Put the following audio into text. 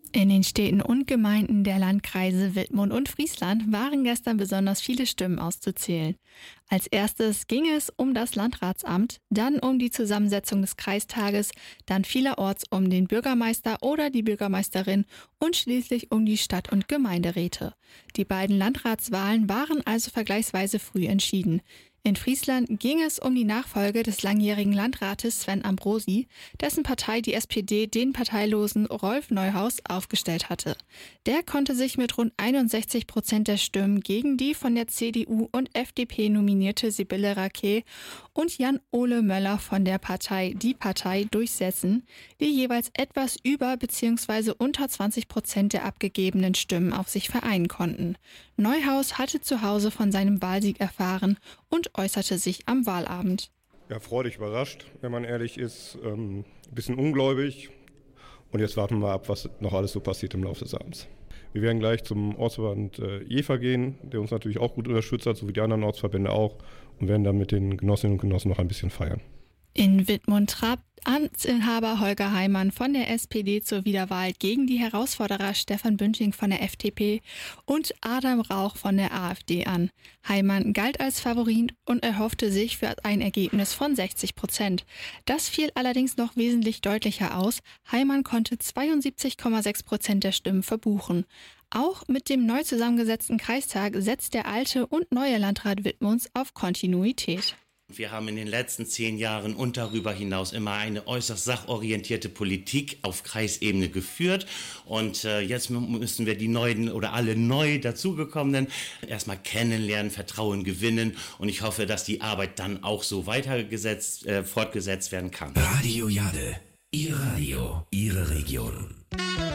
In den Städten und Gemeinden der Landkreise Wittmund und Friesland waren gestern besonders viele Stimmen auszuzählen. Als erstes ging es um das Landratsamt, dann um die Zusammensetzung des Kreistages, dann vielerorts um den Bürgermeister oder die Bürgermeisterin und schließlich um die Stadt- und Gemeinderäte. Die beiden Landratswahlen waren also vergleichsweise früh entschieden. In Friesland ging es um die Nachfolge des langjährigen Landrates Sven Ambrosi, dessen Partei die SPD den parteilosen Rolf Neuhaus aufgestellt hatte. Der konnte sich mit rund 61% der Stimmen gegen die von der CDU und FDP nominierte Sibylle Raquet und Jan-Ole Möller von der Partei Die Partei durchsetzen, die jeweils etwas über bzw. unter 20% der abgegebenen Stimmen auf sich vereinen konnten. Neuhaus hatte zu Hause von seinem Wahlsieg erfahren und äußerte sich am Wahlabend. Ja, freudig überrascht, wenn man ehrlich ist, ein bisschen ungläubig. Und jetzt warten wir ab, was noch alles so passiert im Laufe des Abends. Wir werden gleich zum Ortsverband Jever gehen, der uns natürlich auch gut unterstützt hat, so wie die anderen Ortsverbände auch, und werden dann mit den Genossinnen und Genossen noch ein bisschen feiern. In Wittmund trabt Amtsinhaber Holger Heimann von der SPD zur Wiederwahl gegen die Herausforderer Stefan Bünding von der FDP und Adam Rauch von der AfD an. Heimann galt als Favorit und erhoffte sich für ein Ergebnis von 60%. Das fiel allerdings noch wesentlich deutlicher aus. Heimann konnte 72,6% der Stimmen verbuchen. Auch mit dem neu zusammengesetzten Kreistag setzt der alte und neue Landrat Wittmunds auf Kontinuität. Wir haben in den letzten 10 Jahren und darüber hinaus immer eine äußerst sachorientierte Politik auf Kreisebene geführt. Und jetzt müssen wir die neuen oder alle neu dazugekommenen erstmal kennenlernen, Vertrauen gewinnen. Und ich hoffe, dass die Arbeit dann auch so fortgesetzt werden kann. Radio Jade, Ihr Radio, Ihre Region.